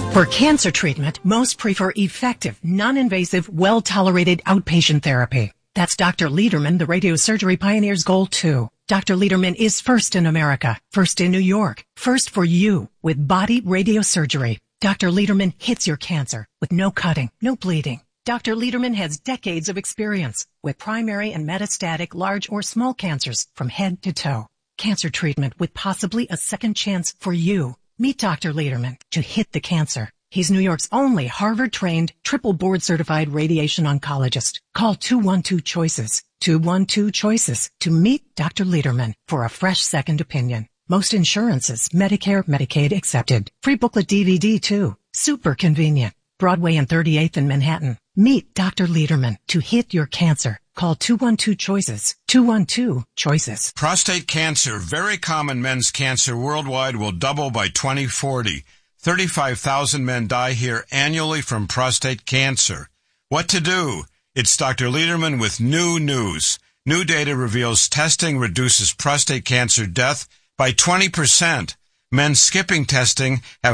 For cancer treatment, most prefer effective, non-invasive, well-tolerated outpatient therapy. That's Dr. Lederman, the radiosurgery pioneer's goal too. Dr. Lederman is first in America, first in New York, first for you with body radiosurgery. Dr. Lederman hits your cancer with no cutting, no bleeding. Dr. Lederman has decades of experience with primary and metastatic large or small cancers from head to toe. Cancer treatment with possibly a second chance for you. Meet Dr. Lederman to hit the cancer. He's New York's only Harvard-trained, triple board-certified radiation oncologist. Call 212-CHOICES, 212-CHOICES to meet Dr. Lederman for a fresh second opinion. Most insurances, Medicare, Medicaid accepted. Free booklet DVD too. Super convenient. Broadway and 38th in Manhattan. Meet Dr. Lederman to hit your cancer. Call 212-CHOICES, 212-CHOICES. Prostate cancer, very common men's cancer worldwide, will double by 2040. 35,000 men die here annually from prostate cancer. What to do? It's Dr. Lederman with new news. New data reveals testing reduces prostate cancer death by 20%. Men skipping testing have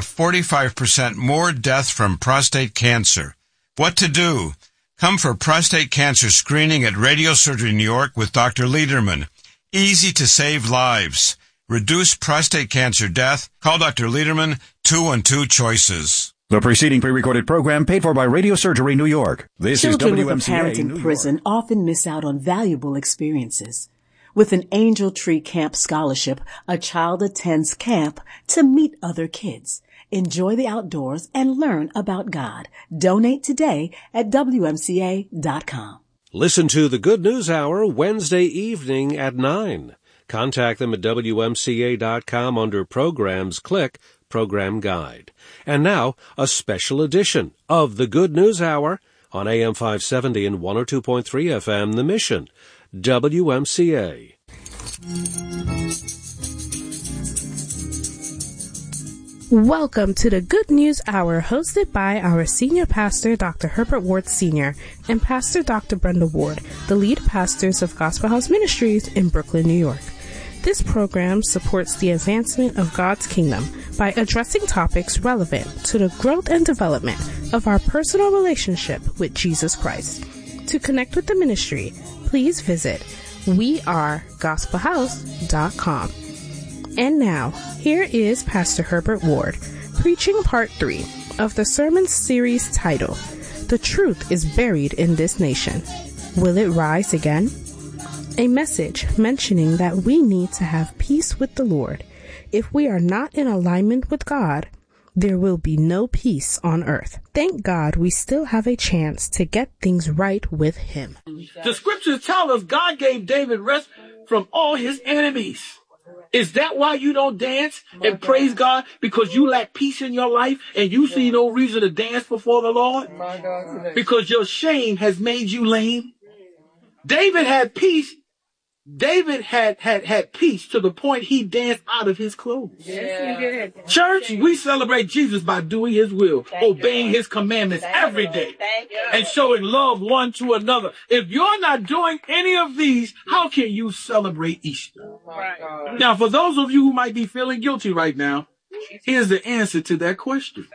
45% more death from prostate cancer. What to do? Come for prostate cancer screening at Radiosurgery New York with Dr. Lederman. Easy to save lives. Reduce prostate cancer death. Call Dr. Lederman, 212-CHOICES. The preceding pre-recorded program paid for by Radiosurgery New York. This Children is WMCA with a parent in New prison York. often miss out on valuable experiences. With an Angel Tree Camp scholarship, a child attends camp to meet other kids, enjoy the outdoors, and learn about God. Donate today at WMCA.com. Listen to the Good News Hour Wednesday evening at 9. Contact them at WMCA.com under Programs. Click Program Guide. And now, a special edition of the Good News Hour on AM 570 and 102.3 FM, The Mission, WMCA. Welcome to the Good News Hour, hosted by our Senior Pastor, Dr. Herbert Ward Sr., and Pastor Dr. Brenda Ward, the lead pastors of Gospel House Ministries in Brooklyn, New York. This program supports the advancement of God's kingdom by addressing topics relevant to the growth and development of our personal relationship with Jesus Christ. To connect with the ministry, please visit wearegospelhouse.com. And now, here is Pastor Herbert Ward, preaching part 3 of the sermon series titled, The Truth is Buried in This Nation. Will it rise again? A message mentioning that we need to have peace with the Lord. If we are not in alignment with God, there will be no peace on earth. Thank God we still have a chance to get things right with Him. The scriptures tell us God gave David rest from all his enemies. Is that why you don't dance and praise God? Because you lack peace in your life and you see no reason to dance before the Lord? Because your shame has made you lame? David had peace. David had peace to the point he danced out of his clothes. Yes, Church, we celebrate Jesus by doing his will, obeying his commandments every day, and showing love one to another. If you're not doing any of these, how can you celebrate Easter? Now, for those of you who might be feeling guilty right now, here's the answer to that question.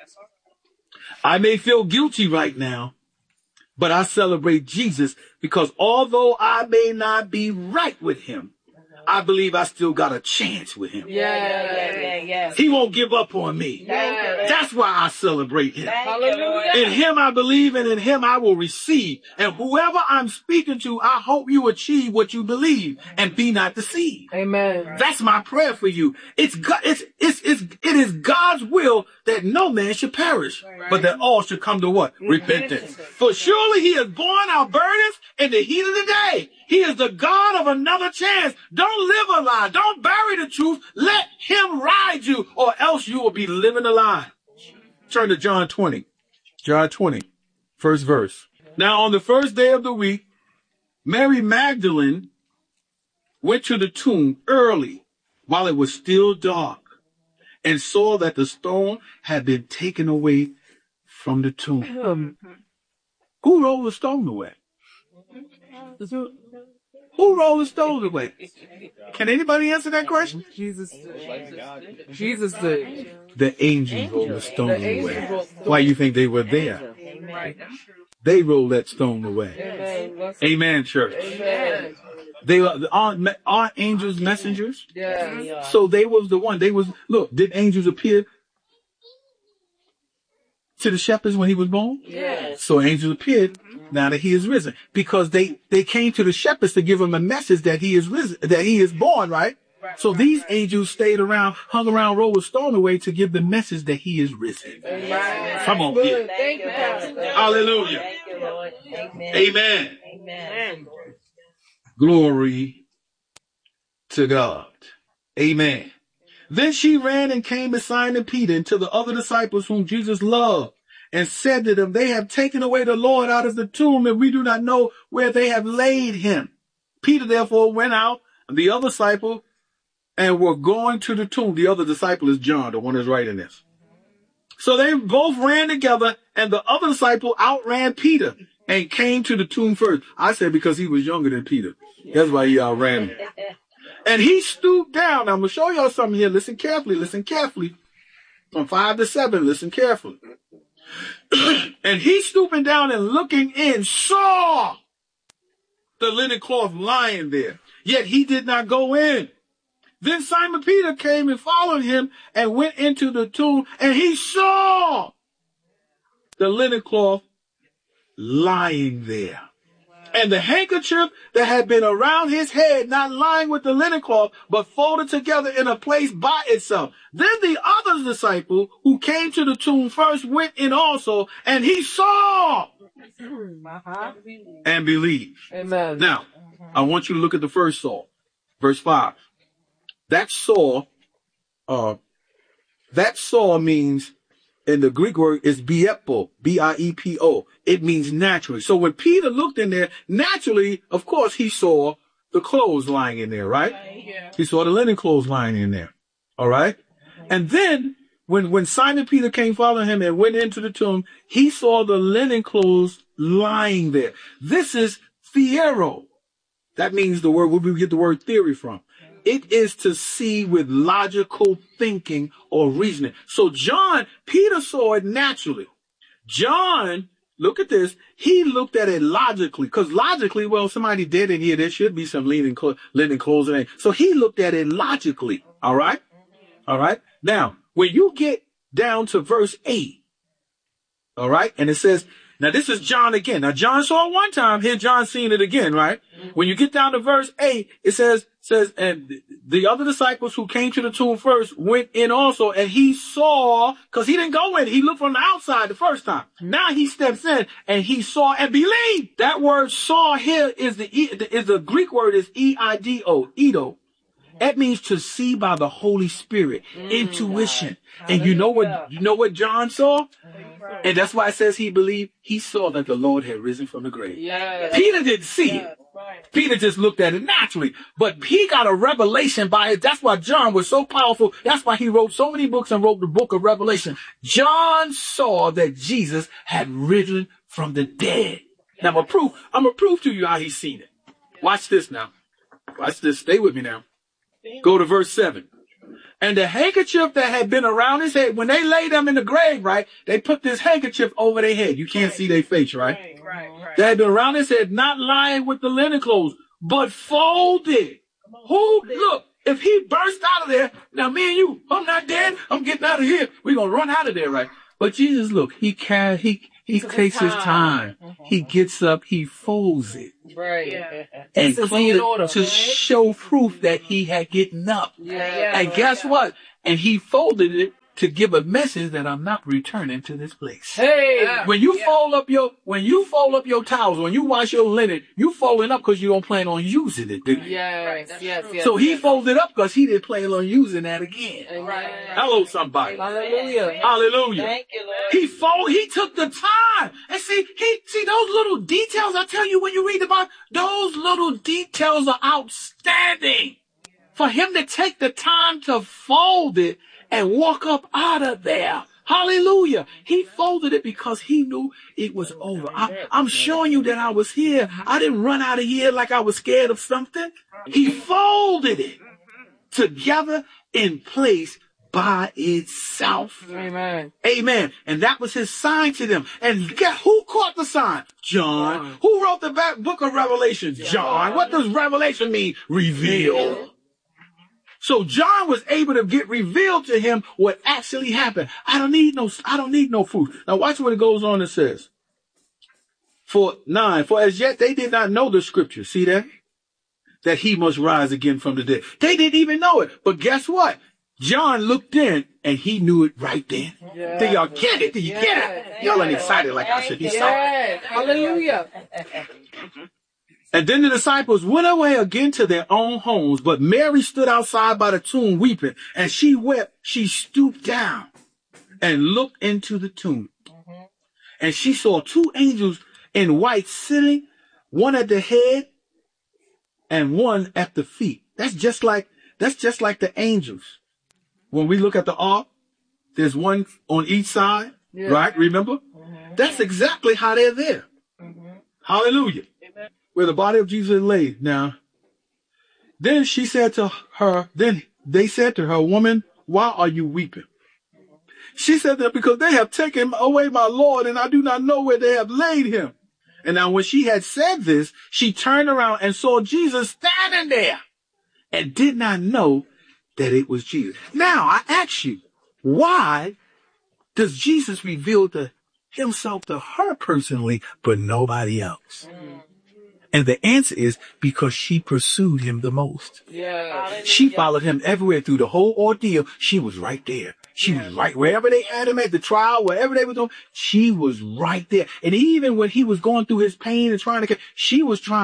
I may feel guilty right now, but I celebrate Jesus because although I may not be right with him, I believe I still got a chance with him. Yeah. He won't give up on me. That's why I celebrate him. In him I believe and in him I will receive. And whoever I'm speaking to, I hope you achieve what you believe and be not deceived. Amen. That's my prayer for you. It is God's will that no man should perish, but that all should come to what? Repentance. For surely he has borne our burdens in the heat of the day. He is the God of another chance. Don't live a lie. Don't bury the truth. Let him ride you, or else you will be living a lie. Turn to John 20. John 20, first verse. Now on the first day of the week, Mary Magdalene went to the tomb early while it was still dark and saw that the stone had been taken away from the tomb. Who rolled the stone away? Who rolled the stones away? Can anybody answer that question? Jesus did. The angels rolled the stone away. Why you think they were there? They rolled that stone away. Amen, church. Amen. They are angels messengers. Yeah. So they was the one. Look, did angels appear to the shepherds when he was born? Yes. So angels appeared now that he is risen. Because they came to the shepherds to give him a message that he is risen, that he is born, right? So these angels stayed around, hung around, rolled the stone away to give the message that he is risen. Amen. Come on here. Thank you, Pastor. Hallelujah. Thank you, Lord. Amen. Amen. Amen. Glory to God. Amen. Then she ran and came to Simon Peter and to the other disciples whom Jesus loved, and said to them, they have taken away the Lord out of the tomb, and we do not know where they have laid him. Peter therefore went out, and the other disciple, and were going to the tomb. The other disciple is John, the one that's writing this. So they both ran together, and the other disciple outran Peter and came to the tomb first. I said because he was younger than Peter. That's why he outran him. And he stooped down. I'm going to show y'all something here. Listen carefully. From 5 to 7, listen carefully. And he stooping down and looking in, saw the linen cloth lying there. Yet he did not go in. Then Simon Peter came and followed him and went into the tomb, and he saw the linen cloth lying there. And the handkerchief that had been around his head, not lying with the linen cloth, but folded together in a place by itself. Then the other disciple who came to the tomb first went in also, and he saw and believed. Amen. Now, I want you to look at the first saw. Verse 5. That saw means, in the Greek word, is biepo, B-I-E-P-O. It means naturally. So when Peter looked in there, naturally, of course, he saw the clothes lying in there, right? Yeah. He saw the linen clothes lying in there. All right? And then, when Simon Peter came following him and went into the tomb, he saw the linen clothes lying there. This is theoro. That means the word, where we get the word theory from. It is to see with logical thinking or reasoning. So Peter saw it naturally. John, look at this. He looked at it logically. Because logically, well, somebody dead in here, there should be some linen clothes in there. So he looked at it logically. All right? All right? Now, when you get down to verse 8, all right? And it says, now this is John again. Now John saw it one time. Here John seen it again, right? When you get down to verse 8, it says, and the other disciples who came to the tomb first went in also, and he saw, because he didn't go in, he looked from the outside the first time. Now he steps in and he saw and believed. That word saw here is the Greek word is E-I-D-O, Edo. That means to see by the Holy Spirit, intuition. And you know what John saw? And that's why it says he believed. He saw that the Lord had risen from the grave. Yes. Peter didn't see it. Peter just looked at it naturally. But he got a revelation by it. That's why John was so powerful. That's why he wrote so many books and wrote the book of Revelation. John saw that Jesus had risen from the dead. Now I'm gonna prove to you how he's seen it. Watch this now. Watch this. Stay with me now. Go to verse 7. And the handkerchief that had been around his head, when they laid them in the grave, right, they put this handkerchief over their head. You can't see their face, right? Right. That had been around his head, not lying with the linen clothes, but folded. Look, if he burst out of there, now me and you, I'm not dead, I'm getting out of here. We're going to run out of there, right? But Jesus, look, he takes his time. He gets up, he folds it. Right. And cleans it to show proof that he had gotten up. And guess what? And he folded it to give a message that I'm not returning to this place. Hey, when you fold up your towels, when you wash your linen, you fold it up because you don't plan on using it, do you? Yes. So he folded up because he didn't plan on using that again. Right. Hello, somebody. Hallelujah. Hallelujah. Thank you, Lord. He took the time. And see those little details, I tell you when you read the Bible, those little details are outstanding. For him to take the time to fold it and walk up out of there Hallelujah. He folded it because he knew it was over. I'm showing you that I was here. I didn't run out of here like I was scared of something. He folded it together in place by itself. Amen. Amen. And that was his sign to them. And guess who caught the sign? John. Who wrote the book of Revelation? John. What does Revelation mean? Reveal. So John was able to get revealed to him what actually happened. I don't need no food. Now watch what it goes on and says. For as yet they did not know the scripture. See that? That he must rise again from the dead. They didn't even know it. But guess what? John looked in and he knew it right then. Yeah. Do y'all get it? Do you get it? Y'all ain't excited like I should be. Yes. Hallelujah. And then the disciples went away again to their own homes, but Mary stood outside by the tomb weeping, and she wept. She stooped down and looked into the tomb. And she saw two angels in white sitting, one at the head and one at the feet. That's just like the angels. When we look at the ark, there's one on each side, right? Remember? That's exactly how they're there. Hallelujah. Where the body of Jesus lay. Now, then she said to her, then they said to her, woman, why are you weeping? She said that because they have taken away my Lord and I do not know where they have laid him. And now when she had said this, she turned around and saw Jesus standing there and did not know that it was Jesus. Now I ask you, why does Jesus reveal himself to her personally, but nobody else? And the answer is because she pursued him the most. Yeah. She followed him everywhere through the whole ordeal. She was right there. She was right wherever they had him at the trial, wherever they were doing. She was right there. And even when he was going through his pain and she was trying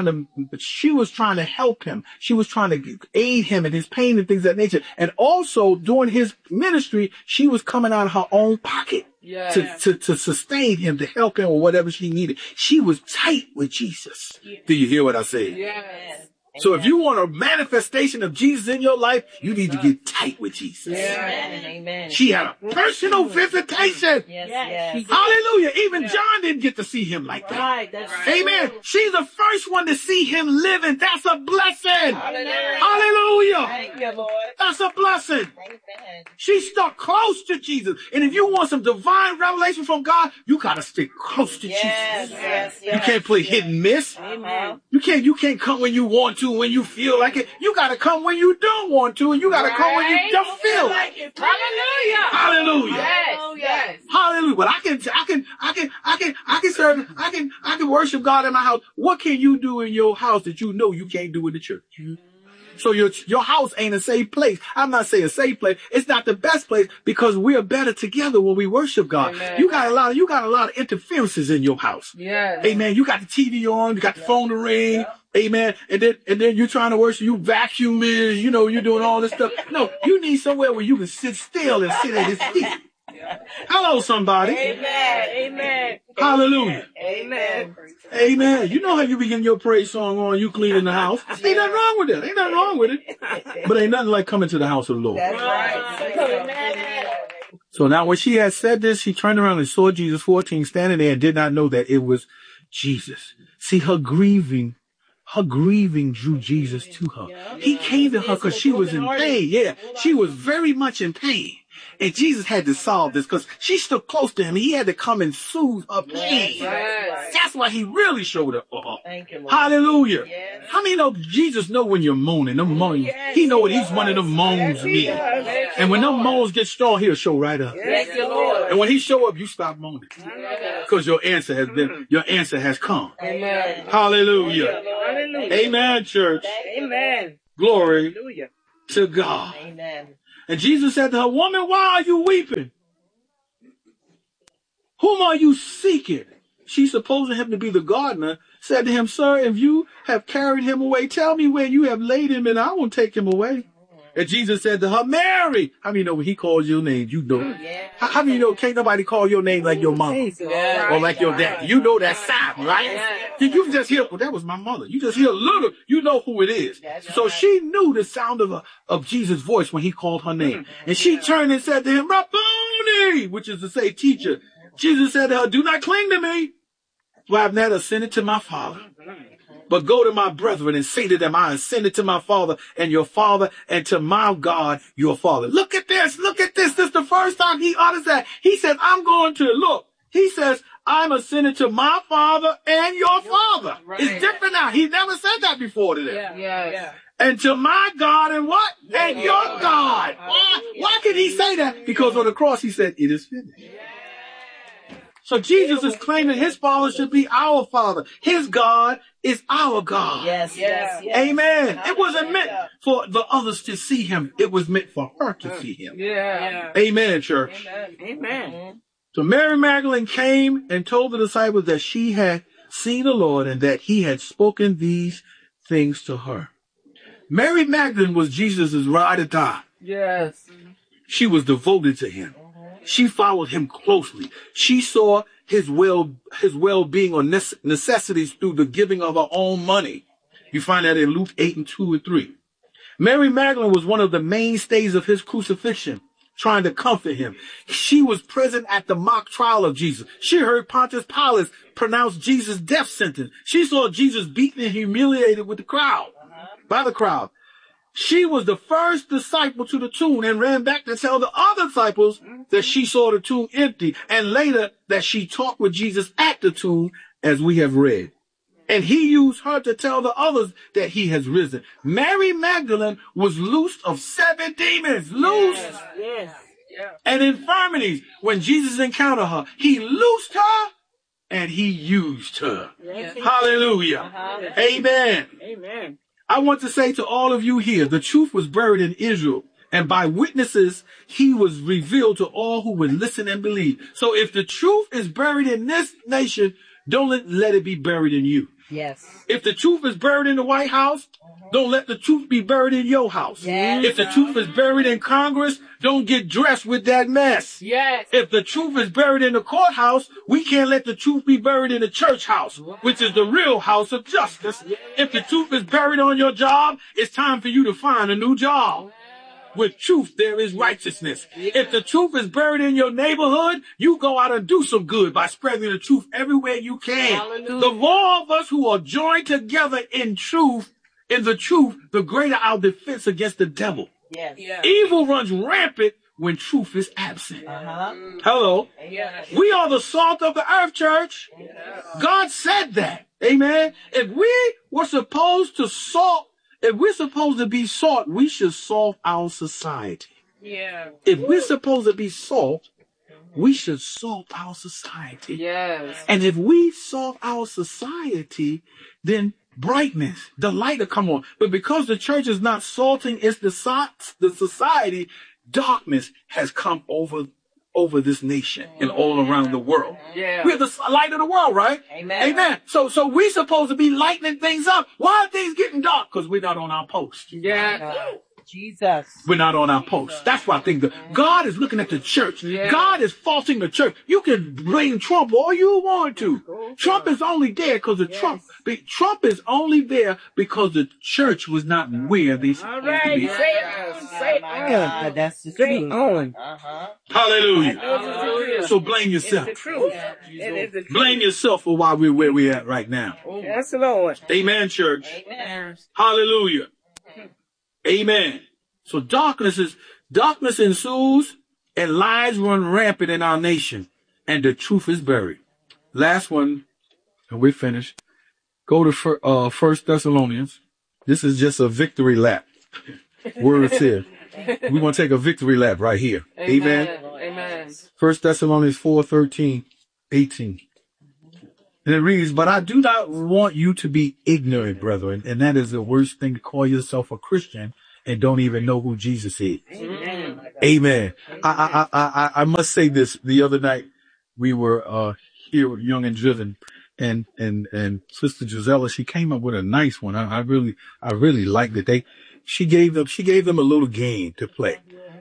to help him. She was trying to aid him in his pain and things of that nature. And also during his ministry, she was coming out of her own pocket. To sustain him, to help him or whatever she needed. She was tight with Jesus. Do you hear what I said? Yes. So if you want a manifestation of Jesus in your life, you need to get tight with Jesus. Amen. She had a personal visitation. Yes. Hallelujah. Even John didn't get to see him like that. Right, that's Amen. She's the first one to see him living. That's a blessing. Hallelujah. Hallelujah. Thank you, Lord. That's a blessing. Amen. She stuck close to Jesus. And if you want some divine revelation from God, you got to stick close to Jesus. You can't play hit and miss. Amen. You can't come when you want to, when you feel like it. You got to come when you don't want to, and you got to come when you don't feel like it. Hallelujah. Hallelujah. Yes. Hallelujah. But I can worship God in my house. What can you do in your house that you know you can't do in the church? So your house ain't a safe place. I'm not saying a safe place. It's not the best place because we're better together when we worship God. Amen. You got a lot of interferences in your house. Yes. Amen. You got the TV on, you got the phone to ring. Amen. And then you're trying to worship, you vacuuming, you're doing all this stuff. No, you need somewhere where you can sit still and sit at his feet. Hello, somebody. Amen. Hallelujah. Amen. Amen. You know how you begin your praise song on, you cleaning the house. Ain't nothing wrong with it. Ain't nothing wrong with it. But ain't nothing like coming to the house of the Lord. That's right. So now when she had said this, she turned around and saw Jesus 14 standing there and did not know that it was Jesus. See, her grieving drew Jesus to her. He came to her because she was in pain. Yeah, she was very much in pain. And Jesus had to solve this because she stood close to him. He had to come and soothe her pain. Yes. That's why he really showed up for her. Thank you, Lord. Hallelujah. Yes. How many know Jesus know when you're moaning? Them moans. He know what he's one of them moans mean. And when them moans get strong, he'll show right up. Thank you, Lord. And when he show up, you stop moaning. Because your answer has come. Amen. Hallelujah. Amen, church. Amen. Glory to God. Amen. And Jesus said to her, woman, why are you weeping? Whom are you seeking? She, supposing him to be the gardener, said to him, sir, if you have carried him away, tell me where you have laid him, and I will take him away. And Jesus said to her, Mary. How many know when he calls your name, you know? How many know can't nobody call your name like your mom or like your dad? You know that sound, right? You just hear, well, that was my mother. You just hear a little, you know who it is. So she knew the sound of Jesus' voice when he called her name. And she turned and said to him, Rabboni. Rabboni, which is to say teacher. Jesus said to her, do not cling to me, for I have not ascended to my Father. But go to my brethren and say to them, I ascended to my Father and your Father, and to my God, your Father. Look at this. Look at this. This is the first time he utters that. He says, I'm going to look. He says, I'm ascended to my Father and your Father. Right. It's different now. He never said that before to them. Yes. And to my God and what? And your God. Why could he say that? Because on the cross he said, it is finished. So Jesus is claiming his Father should be our Father. His God is our God. Yes. Amen. It wasn't meant for the others to see him. It was meant for her to see him. Yeah. Amen, church. Amen. So Mary Magdalene came and told the disciples that she had seen the Lord and that he had spoken these things to her. Mary Magdalene was Jesus' ride or die. Yes. She was devoted to him. She followed him closely. She saw his well-being or necessities through the giving of her own money. You find that in Luke 8:2-3. Mary Magdalene was one of the mainstays of his crucifixion, trying to comfort him. She was present at the mock trial of Jesus. She heard Pontius Pilate pronounce Jesus' death sentence. She saw Jesus beaten and humiliated with the crowd, by the crowd. She was the first disciple to the tomb and ran back to tell the other disciples that she saw the tomb empty, and later that she talked with Jesus at the tomb, as we have read. And he used her to tell the others that he has risen. Mary Magdalene was loosed of 7 demons, Yes. and infirmities. When Jesus encountered her, he loosed her and he used her. Yes. Hallelujah. Amen. Amen. I want to say to all of you here, the truth was buried in Israel, and by witnesses, he was revealed to all who would listen and believe. So if the truth is buried in this nation, don't let it be buried in you. Yes. If the truth is buried in the White House, don't let the truth be buried in your house. Yes. If the truth is buried in Congress, don't get dressed with that mess. Yes. If the truth is buried in the courthouse, we can't let the truth be buried in the church house, which is the real house of justice. If the truth is buried on your job, it's time for you to find a new job. With truth, there is righteousness. If the truth is buried in your neighborhood, you go out and do some good by spreading the truth everywhere you can. Hallelujah. The more of us who are joined together in the truth, the greater our defense against the devil. Yes. Yeah. Evil runs rampant when truth is absent. Hello. Yeah. We are the salt of the earth, church. God said that. Amen. If we're supposed to be salt, we should salt our society. Yeah. If we're supposed to be salt, we should salt our society. Yes. And if we salt our society, then brightness, the light will come on. But because the church is not salting the society, darkness has come over this nation and all around the world. Yeah. We're the light of the world, right? Amen. So we're supposed to be lightening things up. Why are things getting dark? Because we're not on our post. Yeah. Jesus. We're not on our post. That's why I think God is looking at the church. Yeah. God is faulting the church. You can blame Trump all you want to. Trump is only there because of Trump. Trump is only there because the church was not where they supposed to right. be. Say it. Say it. God, that's the Say truth. on. Hallelujah. Hallelujah. So blame yourself. It's the truth. It is the truth. Blame yourself for why we're where we're at right now. Yes, Lord. Amen, church. Amen. Hallelujah. Amen. So darkness ensues and lies run rampant in our nation, and the truth is buried. Last one, and we're finished. Go to 1 Thessalonians. This is just a victory lap. Words here. We're going to take a victory lap right here. Amen. Amen. 1 Thessalonians 4:13-18. And it reads, but I do not want you to be ignorant, brethren. And that is the worst thing, to call yourself a Christian and don't even know who Jesus is. Amen. Amen. I must say this. The other night we were here with Young and Driven, and Sister Gisela, she came up with a nice one. I really liked it. She gave them a little game to play.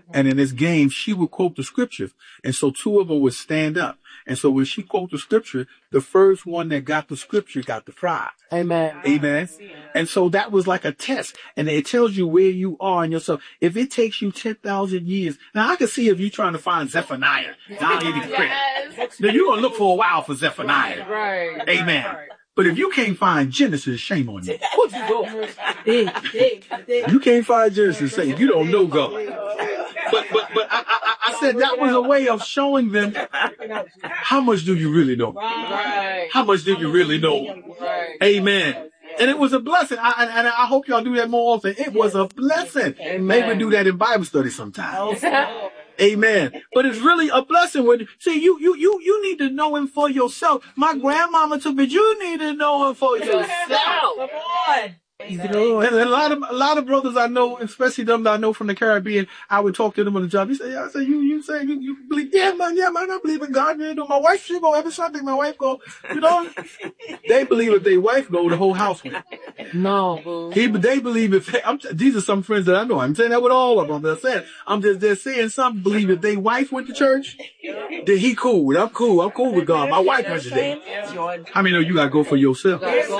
And in this game, she would quote the scripture. And so two of them would stand up. And so when she quote the scripture, the first one that got the scripture got the prize. Amen. Amen. And so that was like a test. And it tells you where you are in yourself. If it takes you 10,000 years. Now I can see if you're trying to find Zephaniah. I'll give you the credit. Then you're going to look for a while for Zephaniah. Right. Amen. But if you can't find Genesis, shame on you. What you go? You can't find Genesis, say you don't know God. But I said that was a way of showing them how much do you really know? Right. How much do you really know? Right. Amen. And it was a blessing. And I hope y'all do that more often. It was a blessing. Maybe do that in Bible study sometime. Amen. But it's really a blessing when, see, you need to know him for yourself. My grandmama took it. You need to know him for yourself. Come on. And a lot of brothers I know, especially them that I know from the Caribbean, I would talk to them on the job. You say, I say, you say you believe, yeah, man, I believe in God. You know, my wife, she go every Sunday, my wife go, you know, they believe if their wife go, the whole house went. No, boo. They believe if, these are some friends that I know. I'm saying that with all of them. They're saying, I'm just saying some believe if their wife went to church, then he cool. I'm cool with God. My wife went today. How many know you gotta go for yourself?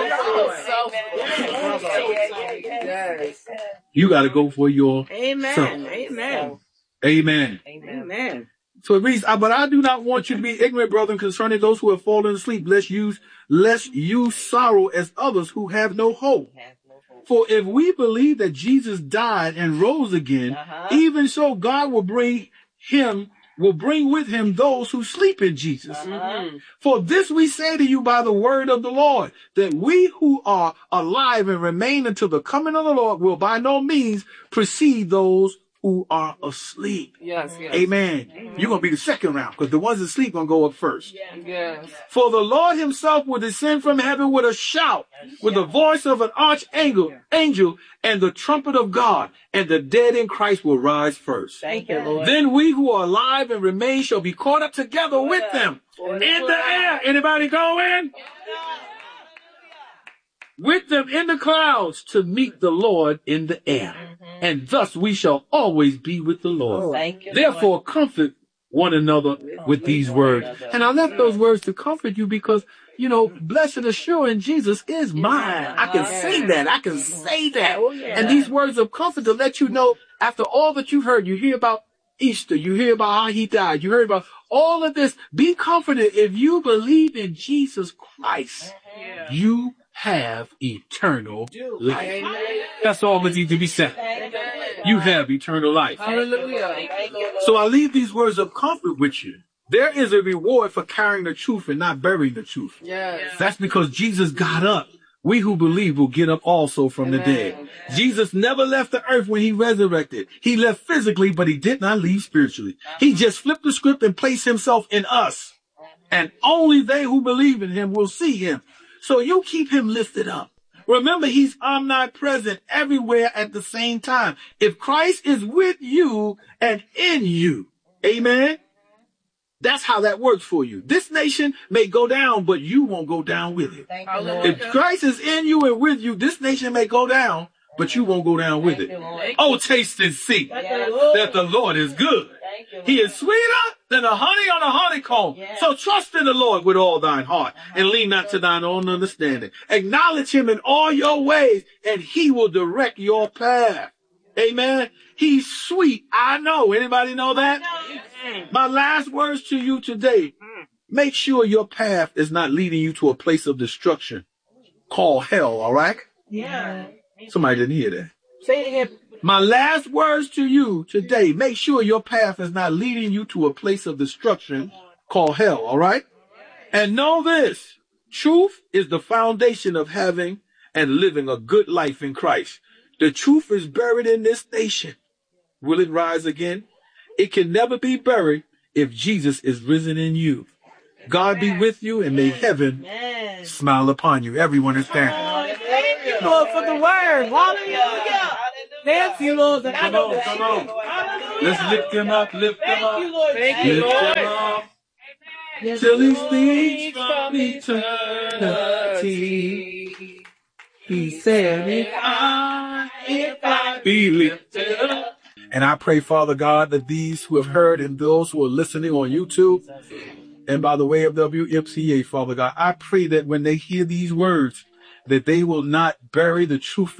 Yes. You got to go for your Amen. self. Amen. Amen. Amen. So it reads, but I do not want you to be ignorant, brethren, concerning those who have fallen asleep, lest you sorrow as others who have no hope. For if we believe that Jesus died and rose again, even so God will bring with him those who sleep in Jesus. For this we say to you by the word of the Lord, that we who are alive and remain until the coming of the Lord will by no means precede those who are asleep. Yes. Amen. You're going to be the second round because the ones asleep going to go up first. Yes. For the Lord himself will descend from heaven with a shout, with the voice of an archangel, and the trumpet of God, and the dead in Christ will rise first. Thank you, Lord. Then we who are alive and remain shall be caught up together with them in the air. Anybody going? With them in the clouds to meet the Lord in the air. And thus we shall always be with the Lord. Thank you, Therefore comfort one another with these words. And I left those words to comfort you because, you know, blessed assurance Jesus is mine. I can say that. I can say that. And these words of comfort to let you know after all that you've heard, you hear about Easter, you hear about how he died, you heard about all of this. Be comforted if you believe in Jesus Christ. You have eternal life. That's all that needs to be said. You have eternal life. Hallelujah. So I leave these words of comfort with you. There is a reward for carrying the truth and not burying the truth. Yes. That's because Jesus got up. We who believe will get up also from the dead. Jesus never left the earth when he resurrected. He left physically, but he did not leave spiritually. He just flipped the script and placed himself in us. And only they who believe in him will see him. So you keep him lifted up. Remember, he's omnipresent everywhere at the same time. If Christ is with you and in you, amen, that's how that works for you. This nation may go down, but you won't go down with it. If Christ is in you and with you, this nation may go down, but you won't go down with it. Oh, taste and see that the Lord is good. He is sweeter than the honey on a honeycomb. So trust in the Lord with all thine heart and lean not to thine own understanding. Acknowledge him in all your ways and he will direct your path. Amen. He's sweet. I know. Anybody know that? My last words to you today. Make sure your path is not leading you to a place of destruction called hell. All right? Yeah. Somebody didn't hear that. Say it again. My last words to you today, make sure your path is not leading you to a place of destruction called hell, all right? And know this, truth is the foundation of having and living a good life in Christ. The truth is buried in this nation. Will it rise again? It can never be buried if Jesus is risen in you. God be with you and may heaven smile upon you. Everyone is standing. Thank you, Lord, for the word. Hallelujah. Thank you, Lord. Come on. Let's lift him up, lift him up. Thank you, Lift Lord. him up. Till he speaks from eternity. He said, if I be lifted up, And I pray, Father God, that these who have heard and those who are listening on YouTube and by the way of WMCA, Father God, I pray that when they hear these words, that they will not bury the truth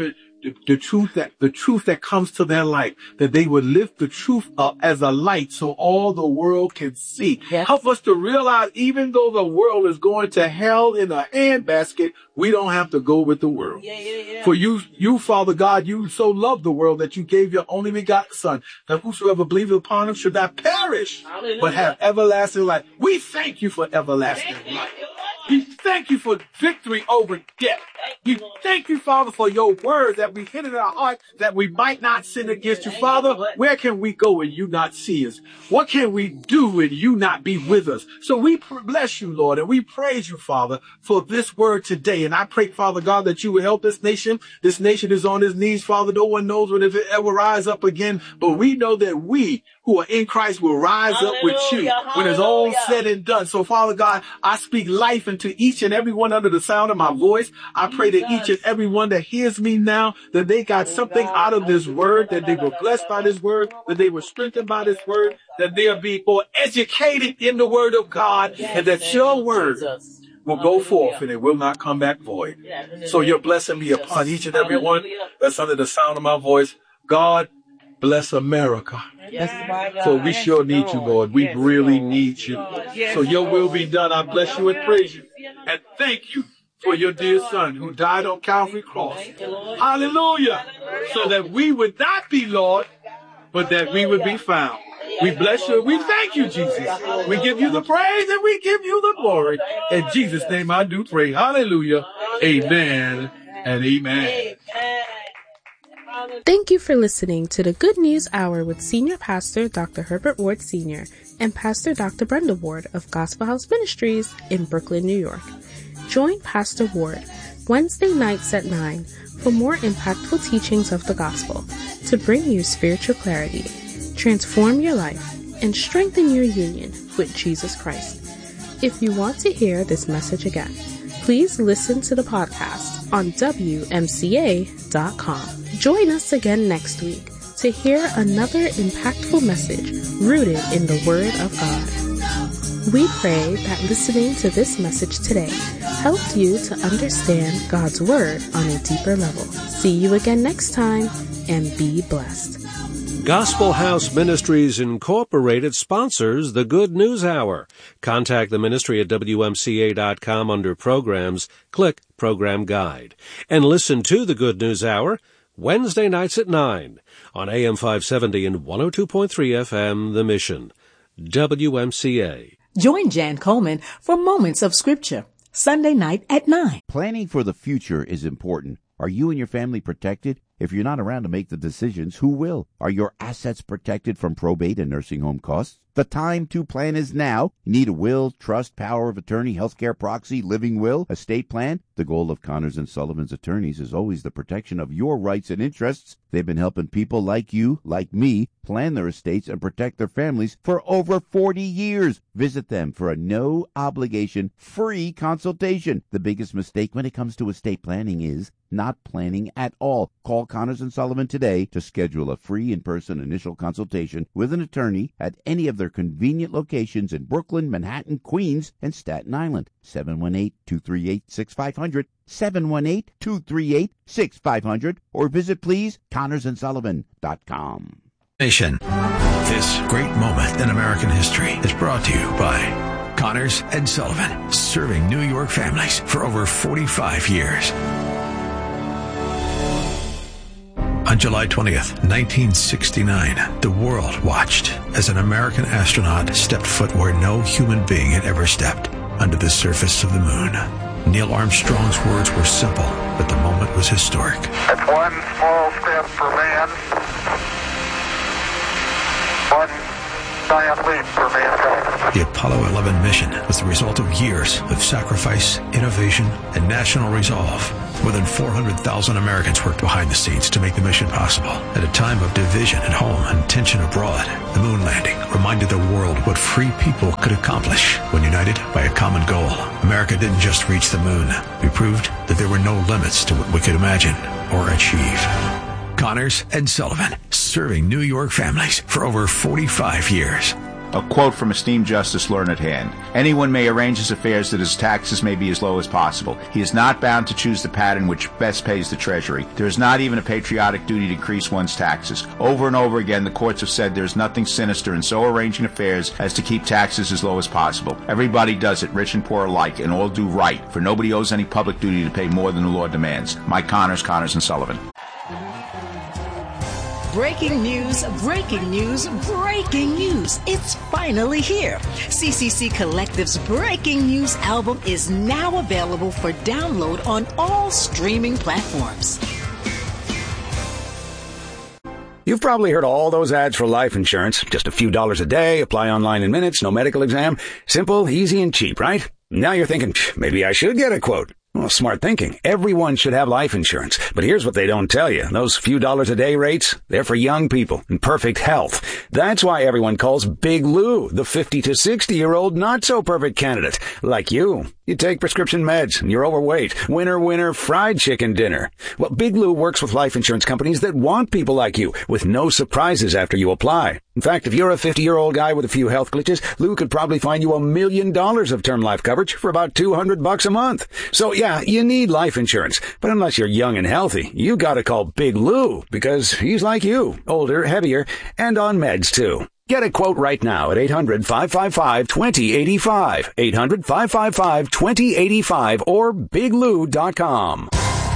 that comes to their life, that they would lift the truth up as a light so all the world can see. Yes. Help us to realize even though the world is going to hell in a handbasket, we don't have to go with the world. Yeah. For you, Father God, you so loved the world that you gave your only begotten Son, that whosoever believeth upon him should not perish, but have everlasting life. We thank you for everlasting life. We thank you for victory over death. We thank you, Father, for your word that we hid in our heart that we might not sin against you. Father, where can we go and you not see us? What can we do and you not be with us? So we bless you, Lord, and we praise you, Father, for this word today. And I pray, Father God, that you will help this nation. This nation is on its knees, Father. No one knows when if it ever rise up again, but we know that we who are in Christ will rise up with you when it's all said and done. So, Father God, I speak life into each and every one under the sound of my voice. I pray that each and every one that hears me now, that they got something out of this word, that they were blessed by this word, that they were strengthened by this word, that they'll be more educated in the word of God, and that your word will go forth and it will not come back void. So your blessing be upon each and every one that's under the sound of my voice. God, bless America. So we sure need you, Lord. We really need you. So your will be done. I bless you and praise you. And thank you for your dear Son who died on Calvary cross. Hallelujah. So that we would not be Lord, but that we would be found. We bless you. We thank you, Jesus. We give you the praise and we give you the glory. In Jesus' name I do pray. Hallelujah. Amen and amen. Thank you for listening to the Good News Hour with Senior Pastor Dr. Herbert Ward Sr. and Pastor Dr. Brenda Ward of Gospel House Ministries in Brooklyn, New York. Join Pastor Ward Wednesday nights at 9 for more impactful teachings of the gospel to bring you spiritual clarity, transform your life, and strengthen your union with Jesus Christ. If you want to hear this message again, please listen to the podcast on WMCA.com. Join us again next week to hear another impactful message rooted in the Word of God. We pray that listening to this message today helped you to understand God's Word on a deeper level. See you again next time, and be blessed. Gospel House Ministries Incorporated sponsors the Good News Hour. Contact the ministry at WMCA.com under Programs. Click Program Guide. And listen to the Good News Hour Wednesday nights at 9 on AM 570 and 102.3 FM, The Mission. WMCA. Join Jan Coleman for Moments of Scripture, Sunday night at 9. Planning for the future is important. Are you and your family protected? If you're not around to make the decisions, who will? Are your assets protected from probate and nursing home costs? The time to plan is now. You need a will, trust, power of attorney, healthcare proxy, living will, estate plan. The goal of Connors & Sullivan's attorneys is always the protection of your rights and interests. They've been helping people like you, like me, plan their estates and protect their families for over 40 years. Visit them for a no-obligation, free consultation. The biggest mistake when it comes to estate planning is not planning at all. Call Connors & Sullivan today to schedule a free in-person initial consultation with an attorney at any of their convenient locations in Brooklyn, Manhattan, Queens, and Staten Island. 718-238-6500, 718-238-6500, or visit, please, ConnorsandSullivan.com. Nation. This great moment in American history is brought to you by Connors & Sullivan, serving New York families for over 45 years. On July 20th, 1969, the world watched as an American astronaut stepped foot where no human being had ever stepped, under the surface of the moon. Neil Armstrong's words were simple, but the moment was historic. It's one small step for man, one giant leap for mankind. The Apollo 11 mission was the result of years of sacrifice, innovation, and national resolve. More than 400,000 Americans worked behind the scenes to make the mission possible. At a time of division at home and tension abroad, the moon landing reminded the world what free people could accomplish when united by a common goal. America didn't just reach the moon. We proved that there were no limits to what we could imagine or achieve. Connors & Sullivan, serving New York families for over 45 years. A quote from esteemed Justice Learned Hand. Anyone may arrange his affairs that his taxes may be as low as possible. He is not bound to choose the pattern which best pays the Treasury. There is not even a patriotic duty to increase one's taxes. Over and over again, the courts have said there is nothing sinister in so arranging affairs as to keep taxes as low as possible. Everybody does it, rich and poor alike, and all do right, for nobody owes any public duty to pay more than the law demands. Mike Connors, Connors & Sullivan. Breaking news, breaking news, breaking news. It's finally here. CCC Collective's Breaking News album is now available for download on all streaming platforms. You've probably heard all those ads for life insurance. Just a few dollars a day, apply online in minutes, no medical exam. Simple, easy, and cheap, right? Now you're thinking, maybe I should get a quote. Well, smart thinking. Everyone should have life insurance. But here's what they don't tell you. Those few dollars a day rates, they're for young people in perfect health. That's why everyone calls Big Lou the 50 to 60-year-old not-so-perfect candidate, like you. You take prescription meds, and you're overweight. Winner, winner, fried chicken dinner. Well, Big Lou works with life insurance companies that want people like you, with no surprises after you apply. In fact, if you're a 50-year-old guy with a few health glitches, Lou could probably find you $1 million of term life coverage for about $200 a month. So yeah, you need life insurance. But unless you're young and healthy, you gotta call Big Lou, because he's like you, older, heavier, and on meds too. Get a quote right now at 800-555-2085, 800-555-2085, or biglou.com.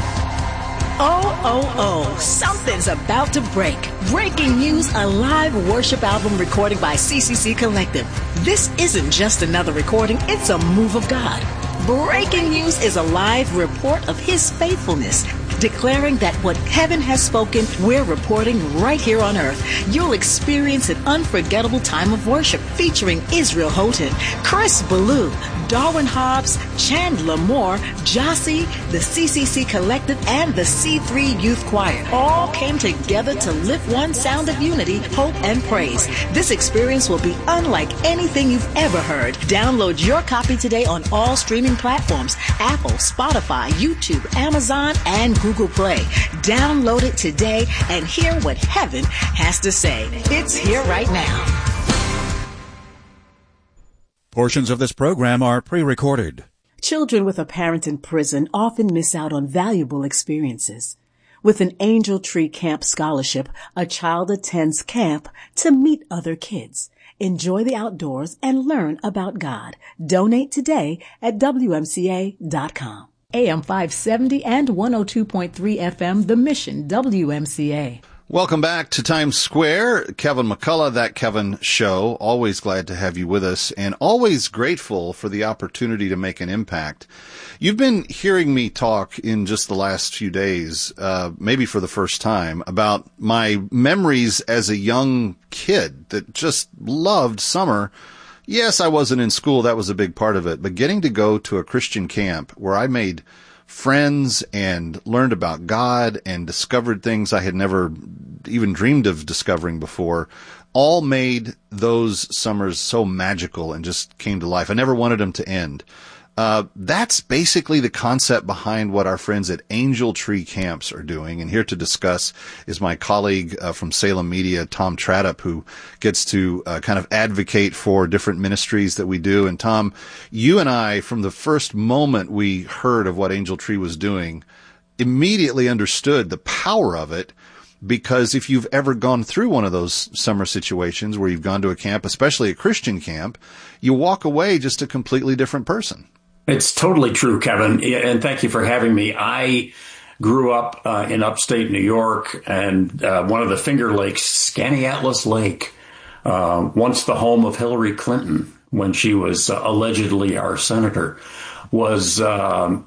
Oh, something's about to break. Breaking news, a live worship album recording by CCC Collective. This isn't just another recording, it's a move of God. Breaking news is a live report of His faithfulness, declaring that what heaven has spoken, we're reporting right here on earth. You'll experience an unforgettable time of worship featuring Israel Houghton, Chris Ballou, Darwin Hobbs, Chandler Moore, Jossie, the CCC Collective, and the C3 Youth Choir all came together to lift one sound of unity, hope, and praise. This experience will be unlike anything you've ever heard. Download your copy today on all streaming platforms: Apple, Spotify, YouTube, Amazon, and Google Play. Download it today and hear what heaven has to say. It's here right now. Portions of this program are pre-recorded. Children with a parent in prison often miss out on valuable experiences. With an Angel Tree Camp scholarship, a child attends camp to meet other kids, enjoy the outdoors, and learn about God. Donate today at WMCA.com. AM 570 and 102.3 FM, The Mission, WMCA. Welcome back to Times Square. Kevin McCullough, That Kevin Show. Always glad to have you with us, and always grateful for the opportunity to make an impact. You've been hearing me talk in just the last few days, maybe for the first time, about my memories as a young kid that just loved summer. Yes, I wasn't in school. That was a big part of it. But getting to go to a Christian camp where I made friends and learned about God and discovered things I had never even dreamed of discovering before, all made those summers so magical and just came to life. I never wanted them to end. That's basically the concept behind what our friends at Angel Tree Camps are doing. And here to discuss is my colleague from Salem Media, Tom Tradup, who gets to kind of advocate for different ministries that we do. And Tom, you and I, from the first moment we heard of what Angel Tree was doing, immediately understood the power of it. Because if you've ever gone through one of those summer situations where you've gone to a camp, especially a Christian camp, you walk away just a completely different person. It's totally true, Kevin, and thank you for having me. I grew up in upstate New York, and one of the Finger Lakes, Skaneateles Lake, once the home of Hillary Clinton when she was allegedly our senator, was on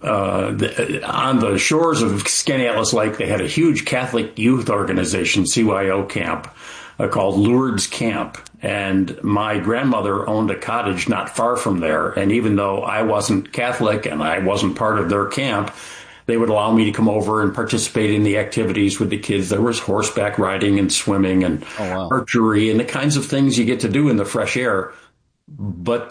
the shores of Skaneateles Lake. They had a huge Catholic youth organization, CYO camp, called Lourdes Camp. And my grandmother owned a cottage not far from there. And even though I wasn't Catholic and I wasn't part of their camp, they would allow me to come over and participate in the activities with the kids. There was horseback riding and swimming and archery and the kinds of things you get to do in the fresh air. But